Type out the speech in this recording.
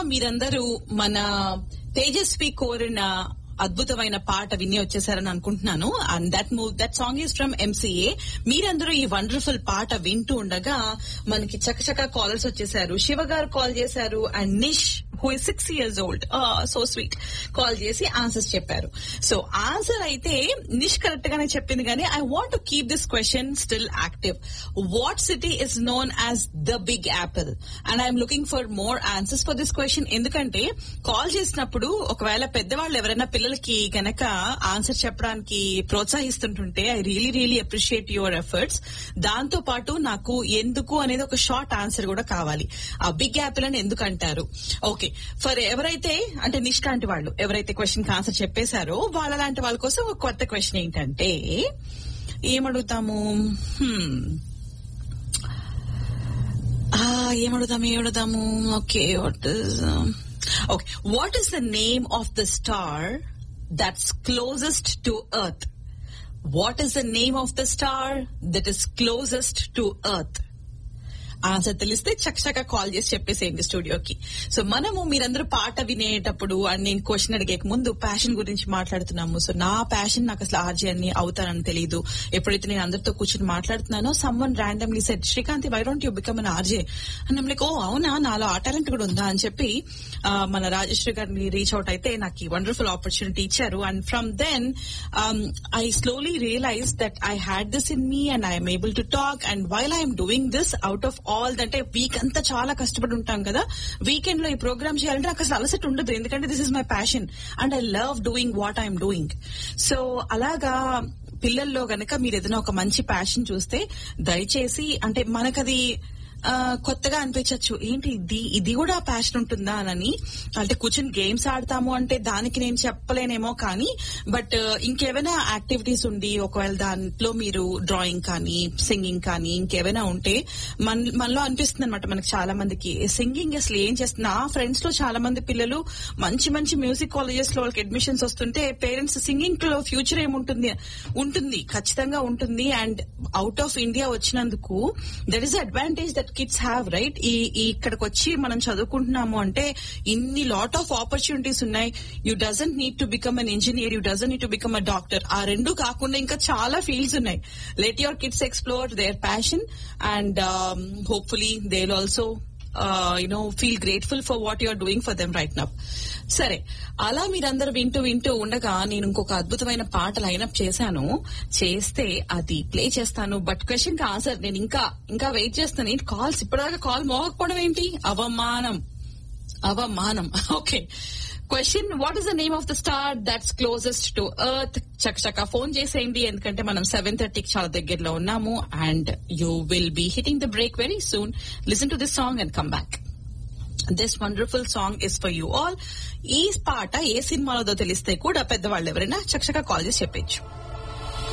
మీరందరూ మన తేజస్వి కోరిన అద్భుతమైన పాట విని వచ్చేసారని అనుకుంటున్నాను. And that song is from MCA. మీరందరూ ఈ వండర్ఫుల్ పాట వింటూ ఉండగా మనకి చక్కచక్క కాలర్స్ వచ్చేసారు. శివ గారు కాల్ చేశారు and నిష్ who is 6 years old, so sweet, call చేసి ఆన్సర్స్ చెప్పారు. సో ఆన్సర్ అయితే నిష్ కరెక్ట్ గానే చెప్పింది, కానీ I want to keep this question still active. What city is known as the big Apple? And I'm looking for more answers for this question. ఎందుకంటే call చేసినప్పుడు ఒకవేళ పెద్దవాళ్ళు ఎవరైనా పిల్లలకి గనక ఆన్సర్ చెప్పడానికి ప్రోత్సహిస్తుంటుంటే I really appreciate your efforts. దాంతో పాటు నాకు ఎందుకు అనేది ఒక షార్ట్ ఆన్సర్ కూడా కావాలి. ఆ బిగ్ యాపిల్ అని ఎందుకు అంటారు? ఓకే, ఫర్ ఎవరైతే అంటే నిష్కాంటి వాళ్ళు ఎవరైతే క్వశ్చన్ కి ఆన్సర్ చెప్పేశారో వాళ్ళ లాంటి వాళ్ళ కోసం ఒక కొత్త క్వశ్చన్ ఏంటంటే ఏమడుగుతాము okay, what is the name of the star that's closest to earth? What is the name of the star that is closest to earth? Answer తెలిస్తే చక్కగా కాల్ చేసి చెప్పేసేయండి స్టూడియోకి. సో మనము మీరందరూ పాట వినేటప్పుడు అండ్ నేను క్వశ్చన్ అడిగే ముందు ప్యాషన్ గురించి మాట్లాడుతున్నాము. సో నా ప్యాషన్ నాకు అసలు ఆర్జే అని అవుతానని తెలియదు. ఎప్పుడైతే నేను అందరితో కూర్చొని మాట్లాడుతున్నానో someone randomly said, Srikanth why don't you become an RJ? అని నేను లైక్, ఓ అవునా, నాలో ఆ టాలెంట్ కూడా ఉందా అని చెప్పి మన రాజశ్రీ గారిని రీచ్ అవుట్ అయితే నాకు ఈ వండర్ఫుల్ ఆపర్చునిటీ ఇచ్చారు. And from then I slowly realise that I had this in me and I'm able to talk. And while I'm doing this out of all అంటే వీక్ అంతా చాలా కష్టపడి ఉంటాం కదా, వీకెండ్ లో ఈ ప్రోగ్రామ్ చేయాలంటే నాకు అసలు అలసట ఉండదు. ఎందుకంటే this is my passion and I love doing what I'm doing. So అలాగా పిల్లల్లో గనక మీరు ఏదైనా ఒక మంచి ప్యాషన్ చూస్తే దయచేసి, అంటే మనకది కొత్తగా అనిపించచ్చు, ఏంటి ఇది కూడా ప్యాషన్ ఉంటుందా అని. అంటే కూర్చొని గేమ్స్ ఆడతాము అంటే దానికి నేను చెప్పలేనేమో, కానీ బట్ ఇంకేమైనా యాక్టివిటీస్ ఉండి ఒకవేళ దాంట్లో మీరు డ్రాయింగ్ కానీ సింగింగ్ కానీ ఇంకేమైనా ఉంటే మనలో అనిపిస్తుంది అనమాట. మనకి చాలా మందికి సింగింగ్ అసలు ఏం చేస్తుంది. నా ఫ్రెండ్స్ లో చాలా మంది పిల్లలు మంచి మంచి మ్యూజిక్ కాలేజెస్ లో వాళ్ళకి అడ్మిషన్స్ వస్తుంటే పేరెంట్స్ సింగింగ్ లో ఫ్యూచర్ ఏముంటుంది ఖచ్చితంగా ఉంటుంది. అండ్ అవుట్ ఆఫ్ ఇండియా వచ్చినందుకు that is advantage that kids have, right? ఇక్కడికి వచ్చి మనం చదువుకుంటున్నాము అంటే ఇన్ని లాట్ ఆఫ్ ఆపర్చునిటీస్ ఉన్నాయి. You doesn't need to become an engineer, you doesn't need to become a doctor. ఆ రెండు కాకుండా ఇంకా చాలా ఫీల్డ్స్ ఉన్నాయి. Let your kids explore their passion and hopefully they will also feel grateful for what you are doing for them right now. సరే, అలా మీరందరూ వింటూ ఉండగా నేను ఇంకొక అద్భుతమైన పాట లైనప్ చేస్తే అది ప్లే చేస్తాను. బట్ క్వశ్చన్ కి ఆన్సర్ నేను ఇంకా వెయిట్ చేస్తాను. ఏంటి కాల్స్ ఇప్పటిదాకా కాల్ మోగకపోవడం ఏంటి? అవమానం. Okay, question, what is the name of the star that's closest to earth? చక్కచక్క phone చేసేయండి, ఎందుకంటే మనం 7:30కి చాలా దగ్గరలో ఉన్నాము. And you will be hitting the break very soon. Listen to this song and come back. This wonderful song is for you all. ఈ పాట ఏ సినిమాలోదో తెలిస్తే కూడా పెద్దవాళ్ళు ఎవరైనా చక్కచక్క కాల్ చేసి చెప్పచ్చు.